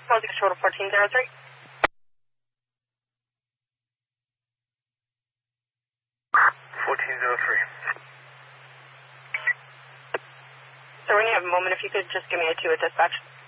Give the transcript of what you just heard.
Quality Control 1403. So when you have a moment, if you could just give me a 2 at dispatch.